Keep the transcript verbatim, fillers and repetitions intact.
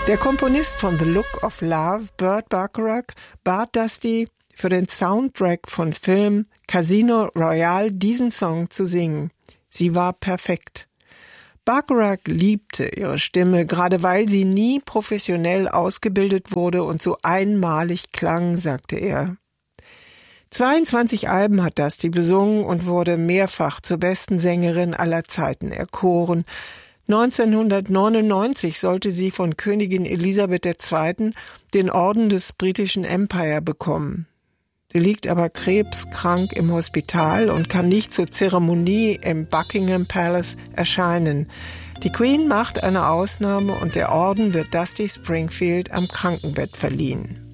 Der Komponist von The Look of Love, Burt Bacharach, bat Dusty, für den Soundtrack von Film Casino Royale diesen Song zu singen. Sie war perfekt. Bacharach liebte ihre Stimme, gerade weil sie nie professionell ausgebildet wurde und so einmalig klang, sagte er. zweiundzwanzig Alben hat Dusty besungen und wurde mehrfach zur besten Sängerin aller Zeiten erkoren. neunzehnhundertneunundneunzig sollte sie von Königin Elisabeth der Zweite den Orden des britischen Empire bekommen. Sie liegt aber krebskrank im Hospital und kann nicht zur Zeremonie im Buckingham Palace erscheinen. Die Queen macht eine Ausnahme und der Orden wird Dusty Springfield am Krankenbett verliehen.